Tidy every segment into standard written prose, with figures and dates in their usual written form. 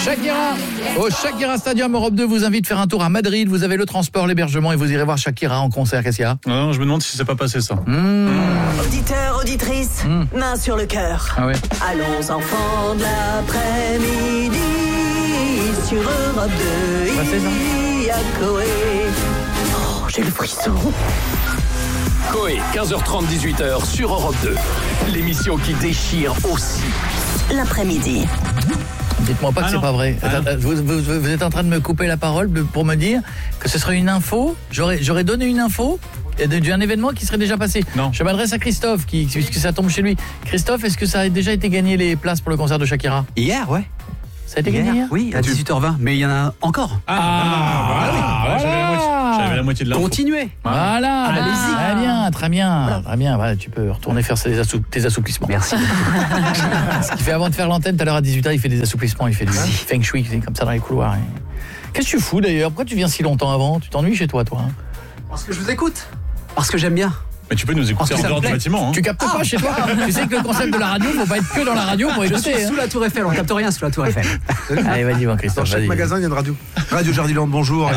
Shakira, au Shakira Stadium, Europe 2 vous invite à faire un tour à Madrid. Vous avez le transport, l'hébergement et vous irez voir Shakira en concert. Qu'est-ce qu'il y a ? Non, je me demande si c'est pas passé ça. Auditeurs, auditrices, main sur le cœur. Ah ouais. Allons enfants de l'après-midi sur Europe 2. Passé, ça ? Il y a Coé. Oh, j'ai le frisson. Coé, 15h30, 18h sur Europe 2. L'émission qui déchire aussi. L'après-midi. Dites-moi pas que c'est pas vrai. Vous êtes en train de me couper la parole pour me dire que ce serait une info. J'aurais donné une info d'un événement qui serait déjà passé. Non. Je m'adresse à Christophe, puisque ça tombe chez lui. Christophe, est-ce que ça a déjà été gagné les places pour le concert de Shakira ? Hier, ouais. Ça a été gagné hier ? Oui, à 18h20. Mais il y en a encore. J'avais la moitié de l'info. Continuez. Voilà, allez-y. Très bien. Voilà, tu peux retourner faire tes assouplissements. Merci. Ce qu'il fait avant de faire l'antenne, tout à l'heure à 18h, il fait des assouplissements, il fait du feng shui, comme ça dans les couloirs. Qu'est-ce que tu fous d'ailleurs ? Pourquoi tu viens si longtemps avant ? Tu t'ennuies chez toi, toi ? Parce que je vous écoute. Parce que j'aime bien. Mais tu peux nous écouter en dehors du bâtiment. Tu captes pas chez toi. Tu sais que le concept de la radio, faut pas être que dans la radio pour Je écouter. suis sous la Tour Eiffel, on capte rien sous la Tour Eiffel. Allez, vas-y, Dans Christophe. chaque magasin, il y a une radio. Radio Jardiland, bonjour.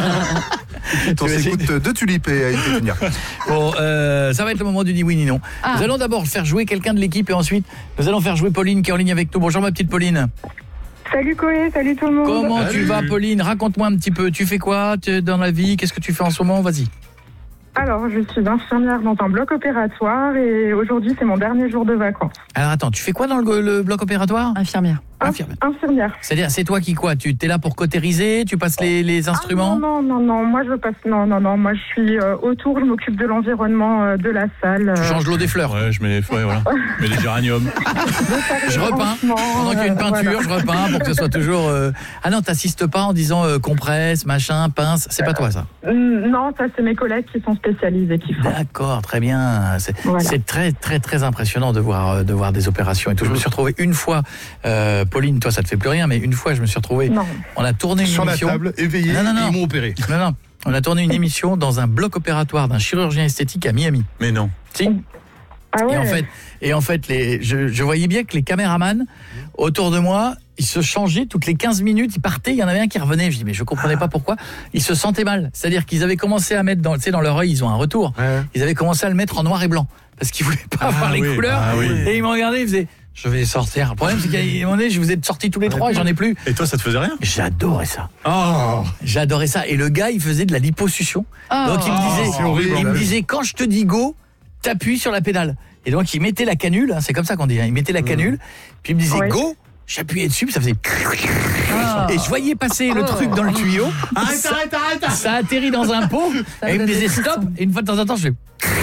On s'écoute deux tulipes et une pétunia. Bon, ça va être le moment du ni oui ni non. Nous allons d'abord faire jouer quelqu'un de l'équipe et ensuite, nous allons faire jouer Pauline qui est en ligne avec nous. Bonjour ma petite Pauline. Salut Coé, salut tout le monde. Comment tu vas Pauline ? Raconte-moi un petit peu. Tu fais quoi dans la vie ? Qu'est-ce que tu fais en ce moment ? Vas-y. Alors, je suis infirmière dans un bloc opératoire et aujourd'hui, c'est mon dernier jour de vacances. Alors attends, tu fais quoi dans le bloc opératoire ? Infirmière. Infirmière. C'est-à-dire, c'est toi qui quoi ? Tu es là pour cautériser ? Tu passes les instruments ? Non, moi je passe. Non, moi je suis autour, je m'occupe de l'environnement de la salle. Tu changes l'eau des fleurs. Ouais, je mets les fleurs, voilà. Je mets les géraniums. Je repeins. Pendant qu'il y a une peinture, je repeins pour que ce soit toujours. Ah non, t'assistes pas en disant compresse, machin, pince. C'est pas toi ça. Non, ça c'est mes collègues qui sont spécialisés qui font. D'accord, très bien. C'est très très très impressionnant de voir des opérations et tout. Je me suis retrouvé une fois. Pauline, toi ça te fait plus rien, mais une fois je me suis retrouvé. Non. On a tourné une Sur émission. la table, éveillé, Non. ils m'ont opéré. Non. On a tourné une émission dans un bloc opératoire d'un chirurgien esthétique à Miami. Mais non. Si. Ah ouais. Et en fait, je voyais bien que les caméramans autour de moi, ils se changeaient toutes les 15 minutes, ils partaient, il y en avait un qui revenait, je dis mais je comprenais pas pourquoi, ils se sentaient mal, c'est-à-dire qu'ils avaient commencé à mettre dans leur œil, ils ont un retour. Ouais. Ils avaient commencé à le mettre en noir et blanc parce qu'ils voulaient pas avoir les couleurs et ils m'ont regardé, ils faisaient je vais sortir. Le problème c'est qu'à un moment donné, je vous ai sortis tous les trois et j'en ai plus. Et toi, ça te faisait rien ? J'adorais ça. Oh. J'adorais ça et le gars, il faisait de la liposuction. Donc il me disait quand je te dis go, t'appuies sur la pédale. Et donc il mettait la canule, c'est comme ça qu'on dit, il mettait la canule, puis il me disait go, j'appuyais dessus, puis ça faisait et je voyais passer le truc dans le tuyau. Arrête. Ça atterrit dans un pot et il me disait stop et une fois de temps en temps je fais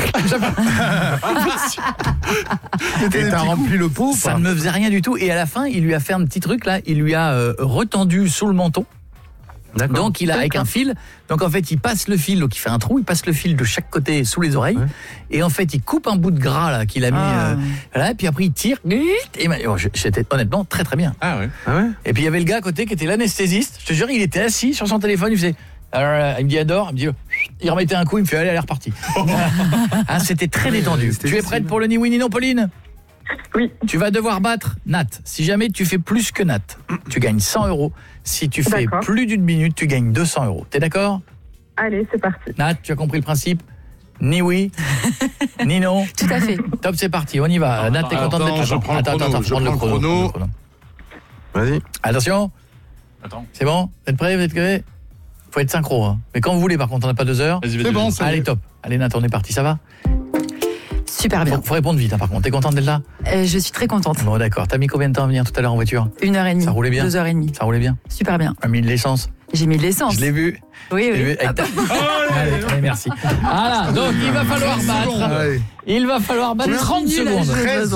Et t'as rempli le pot. ça ne me faisait rien du tout et à la fin, il lui a fait un petit truc là, il lui a retendu sous le menton. Donc il a avec un fil, donc en fait il passe le fil, donc il fait un trou, il passe le fil de chaque côté sous les oreilles et en fait il coupe un bout de gras là qu'il a mis voilà, et puis après il tire et j'étais honnêtement très très bien. Ah ouais. Et puis il y avait le gars à côté qui était l'anesthésiste, je te jure il était assis sur son téléphone, il faisait alors, il me dit adore, il me dit il remettait un coup, il me fait allez elle est repartie. C'était très détendu. Tu es prête pour le ni oui ni non Pauline ? Oui. Tu vas devoir battre Nat. Si jamais tu fais plus que Nat, tu gagnes 100 €. Si tu fais plus d'une minute, tu gagnes 200 €. T'es d'accord ? Allez, c'est parti. Nat, tu as compris le principe ? Ni oui, ni non. Tout à fait. Top, c'est parti, on y va. Nat, t'es content d'être là ? Je prends le chrono. Vas-y. Attention. Attends. C'est bon ? Vous êtes prêts ? Vous êtes prêts ? Faut être synchro. Hein. Mais quand vous voulez, par contre, on n'a pas 2 heures. Vas-y. C'est bon, Allez, top. Allez, Nat, on est parti, ça va ? Super bien. Faut répondre vite, hein, par contre. T'es contente d'être là ? Je suis très contente. Bon, d'accord. T'as mis combien de temps à venir tout à l'heure en voiture ? 1h30. Ça roulait bien ? 2h30. Ça roulait bien ? Super bien. A mis de l'essence ? J'ai mis de l'essence. Je l'ai vu. Oui. Allez, merci. Voilà, donc il va falloir battre. Il va falloir battre 30 secondes.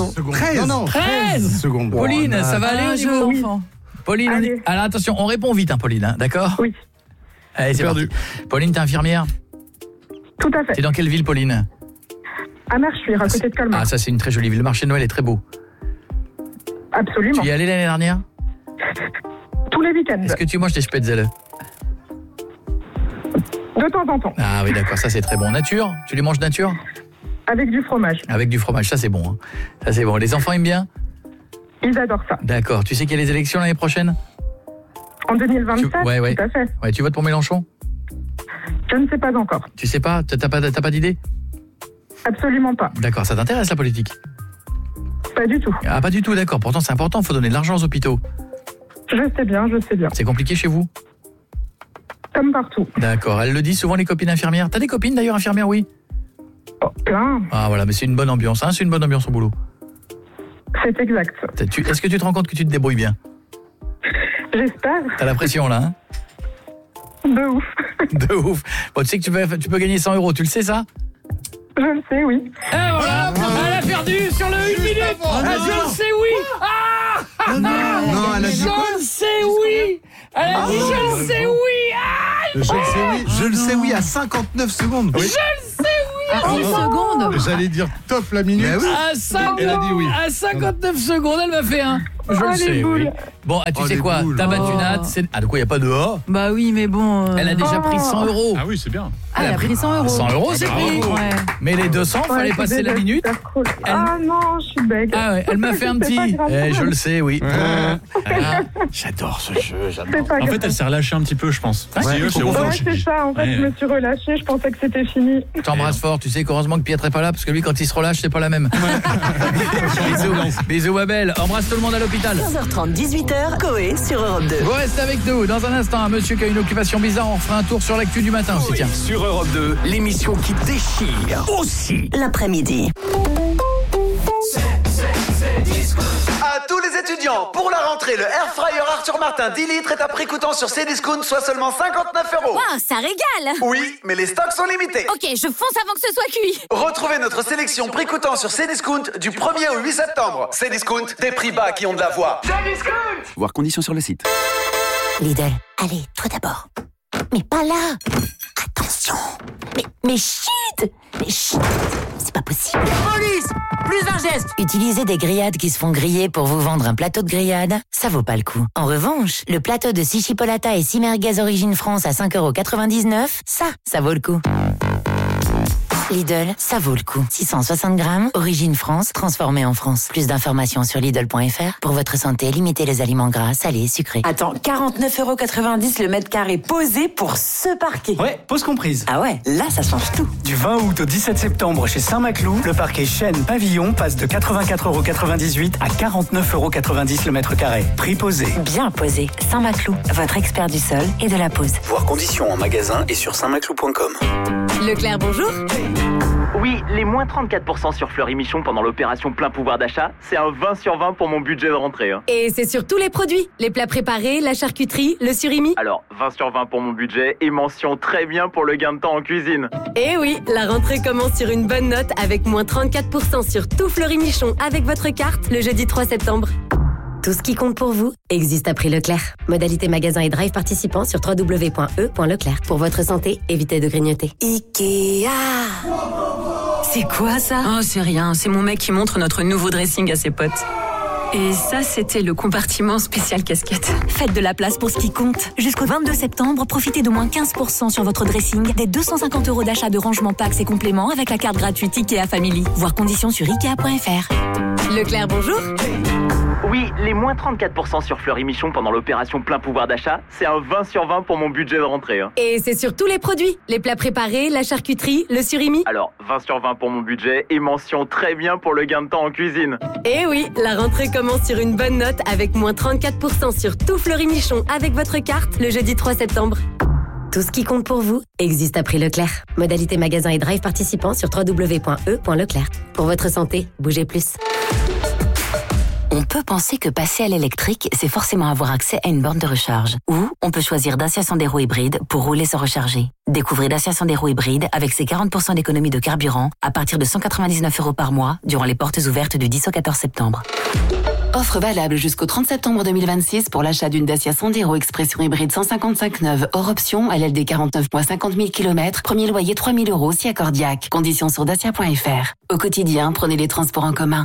13 secondes. Pauline, ça va aller au niveau enfant. Pauline, alors attention, on répond vite, hein, Pauline, hein, d'accord ? Oui. Allez, c'est perdu. parti. Pauline, t'es infirmière ? Tout à fait. T'es dans quelle ville, Pauline ? À Merchuire, à côté de Colmar. Ah, ça c'est une très jolie ville. Le marché de Noël est très beau. Absolument. Tu y es allé l'année dernière ? Tous les week-ends. Est-ce que tu manges des spätzle ? De temps en temps. Ah oui, d'accord, ça c'est très bon. Nature ? Tu les manges nature ? Avec du fromage. Avec du fromage, ça c'est bon. Hein. Ça c'est bon. Les enfants aiment bien ? Ils adorent ça. D'accord. Tu sais qu'il y a les élections l'année prochaine ? En 2027, Ouais. tout à fait. Ouais, tu votes pour Mélenchon? Je ne sais pas encore. Tu sais pas? T'as pas d'idée? Absolument pas. D'accord, ça t'intéresse la politique? Pas du tout. Ah, pas du tout, d'accord. Pourtant, c'est important, faut donner de l'argent aux hôpitaux. Je sais bien. C'est compliqué chez vous? Comme partout. D'accord, elle le dit souvent les copines infirmières. T'as des copines d'ailleurs infirmières, oui? Oh, plein. Ah voilà, mais c'est une bonne ambiance, hein, c'est une bonne ambiance au boulot. C'est exact. Est-ce que tu te rends compte que tu te débrouilles bien? J'espère. T'as la pression là, hein? De ouf. De ouf. Bon, tu sais que tu peux gagner 100 €, tu le sais ça? Je le sais, oui. Et voilà, elle a perdu sur le 1 minute. Je le sais, oui. Non, elle a dit quoi? Je le sais, oui. Elle a dit je le sais, oui. Je le sais, oui, à 59 secondes. Je le sais, oui. 10 secondes. J'allais dire top la minute. Mais oui. Elle a dit oui. À 59 secondes, elle m'a fait un. Je le les sais, oui. boules. Bon, tu sais les quoi? boules. T'as battu Nat. Ah, de quoi, il n'y a pas de A? Bah oui, mais bon. Elle a déjà pris 100 €. Ah oui, c'est bien. Ah, elle a pris 100 €. 100 € c'est pris. Ouais. Mais les 200, fallait c'est passer déjà la minute. super cool. Ah non, je suis bègue. Ah ouais, elle m'a fait un C'est pas petit. grave. Je le sais, oui. J'adore ce jeu, j'adore. C'est pas En grave. fait, elle s'est relâchée un petit peu, je pense. Ouais, Si, c'est au fond. Ouais, c'est ça. En fait, Ouais. je me suis relâchée. Je pensais que c'était fini. Je t'embrasse fort, tu sais qu'heureusement que Pietro est pas là parce que lui quand il se relâche c'est pas la même. Bisous Babel, embrasse tout le monde à l'hôpital. 15h30, 18h, Coé sur Europe 2. Vous restez avec nous, dans un instant un monsieur qui a une occupation bizarre, on fera un tour sur l'actu du matin aussi, tiens. Sur Europe 2, l'émission qui déchire aussi. L'après-midi. À tous les étudiants, pour la rentrée, le Air Fryer Arthur Martin 10 litres est à prix coûtant sur Cdiscount, soit seulement 59 €. Wow, ça régale! Oui, mais les stocks sont limités. Ok, je fonce avant que ce soit cuit. Retrouvez notre sélection prix coûtant sur Cdiscount du 1er au 8 septembre. Cdiscount, des prix bas qui ont de la voix. Voir conditions sur le site. Lidl, allez, toi d'abord. Mais pas là! Attention! Mais chut! C'est pas possible. Police! Plus d'un geste! Utiliser des grillades qui se font griller pour vous vendre un plateau de grillade, ça vaut pas le coup. En revanche, le plateau de 6 chipolata et 6 merguez Origine France à 5,99 €, ça vaut le coup. Lidl, ça vaut le coup. 660 grammes, Origine France, transformé en France. Plus d'informations sur Lidl.fr. Pour votre santé, limitez les aliments gras, salés, sucrés. Attends, 49,90 € le mètre carré posé pour ce parquet. Ouais, pause comprise. Ah ouais, là ça change tout. Du 20 août au 17 septembre chez Saint-Maclou, le parquet Chêne Pavillon passe de 84,98 € à 49,90 € le mètre carré. Prix posé. Bien posé. Saint-Maclou, votre expert du sol et de la pose. Voir conditions en magasin et sur saintmaclou.com. Leclerc, bonjour. Oui, les moins 34% sur Fleury Michon pendant l'opération plein pouvoir d'achat, c'est un 20 sur 20 pour mon budget de rentrée. Hein. Et c'est sur tous les produits. Les plats préparés, la charcuterie, le surimi. Alors, 20 sur 20 pour mon budget et mention très bien pour le gain de temps en cuisine. Et oui, la rentrée commence sur une bonne note avec moins 34% sur tout Fleury Michon avec votre carte le jeudi 3 septembre. Tout ce qui compte pour vous existe à prix Leclerc. Modalité magasin et drive participants sur www.e.leclerc. Pour votre santé, évitez de grignoter. Ikea. C'est quoi ça? Oh, c'est rien. C'est mon mec qui montre notre nouveau dressing à ses potes. Et ça, c'était le compartiment spécial casquette. Faites de la place pour ce qui compte. Jusqu'au 22 septembre, profitez de moins 15% sur votre dressing, des 250 € d'achat de rangement packs et compléments avec la carte gratuite Ikea Family. Voir conditions sur Ikea.fr. Leclerc, bonjour. Oui, les moins 34% sur Fleury Michon pendant l'opération plein pouvoir d'achat, c'est un 20 sur 20 pour mon budget de rentrée. Hein. Et c'est sur tous les produits. Les plats préparés, la charcuterie, le surimi. Alors, 20 sur 20 pour mon budget et mention très bien pour le gain de temps en cuisine. Et oui, la rentrée commence sur une bonne note avec moins 34% sur tout Fleury Michon avec votre carte le jeudi 3 septembre. Tout ce qui compte pour vous existe à prix Leclerc. Modalité magasin et drive participants sur www.e.leclerc. Pour votre santé, bougez plus. On peut penser que passer à l'électrique, c'est forcément avoir accès à une borne de recharge. Ou on peut choisir Dacia Sandero hybride pour rouler sans recharger. Découvrez Dacia Sandero hybride avec ses 40% d'économie de carburant à partir de 199 € par mois durant les portes ouvertes du 10 au 14 septembre. Offre valable jusqu'au 30 septembre 2026 pour l'achat d'une Dacia Sandero Expression hybride 155 neuve hors option à LLD 49 mois 50 000 km. Premier loyer 3 000 € si accordiaque. Conditions sur dacia.fr. Au quotidien, prenez les transports en commun.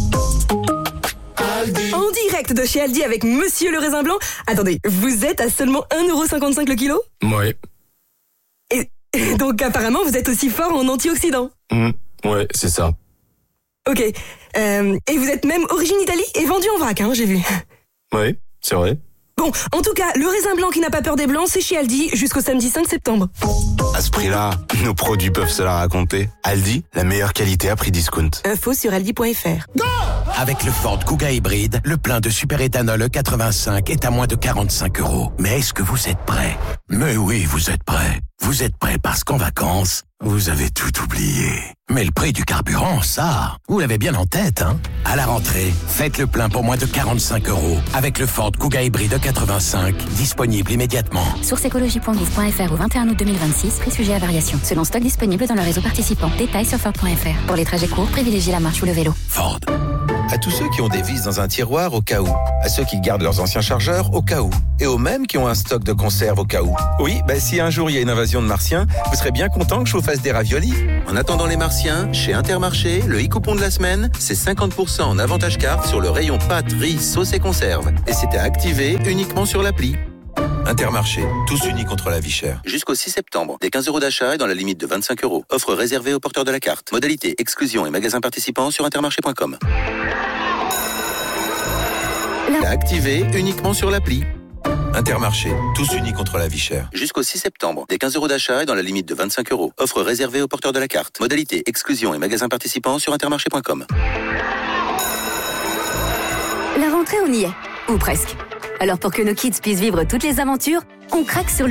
En direct de chez Aldi avec Monsieur le Raisin Blanc. Attendez, vous êtes à seulement 1,55 € le kilo ? Ouais. Et donc apparemment vous êtes aussi fort en antioxydants. Ouais, c'est ça. Ok. Et vous êtes même origine Italie et vendu en vrac, hein, j'ai vu. Ouais, c'est vrai. Bon, en tout cas, le raisin blanc qui n'a pas peur des blancs, c'est chez Aldi jusqu'au samedi 5 septembre. À ce prix-là, nos produits peuvent se la raconter. Aldi, la meilleure qualité à prix discount. Info sur aldi.fr. Avec le Ford Kuga hybride, le plein de superéthanol E85 est à moins de 45 €. Mais est-ce que vous êtes prêts? Mais oui, vous êtes prêts. Vous êtes prêts parce qu'en vacances, vous avez tout oublié. Mais le prix du carburant, ça, vous l'avez bien en tête, hein? À la rentrée, faites le plein pour moins de 45 € avec le Ford Kuga hybride E85, disponible immédiatement. Source écologie.gouv.fr au 21 août 2026, prix sujet à variation. Selon stock disponible dans le réseau participant. Détails sur Ford.fr. Pour les trajets courts, privilégiez la marche ou le vélo. Ford. À tous ceux qui ont des vis dans un tiroir au cas où. À ceux qui gardent leurs anciens chargeurs au cas où. Et aux mêmes qui ont un stock de conserve au cas où. Oui, si un jour il y a une invasion de martiens, vous serez bien content que je vous fasse des raviolis. En attendant les martiens, chez Intermarché, le e-coupon de la semaine, c'est 50% en avantage carte sur le rayon pâtes, riz, sauce et conserve. Et c'était activé uniquement sur l'appli. Intermarché, tous unis contre la vie chère. Jusqu'au 6 septembre, des 15 € d'achat et dans la limite de 25 €. Offre réservée aux porteurs de la carte. Modalité, exclusion et magasins participants sur intermarché.com. Activé uniquement sur l'appli. Intermarché, tous unis contre la vie chère. Jusqu'au 6 septembre, des 15 € d'achat et dans la limite de 25 €. Offre réservée aux porteurs de la carte. Modalité, exclusion et magasins participants sur intermarché.com. La rentrée, on y est. Ou presque. Alors pour que nos kids puissent vivre toutes les aventures, on craque sur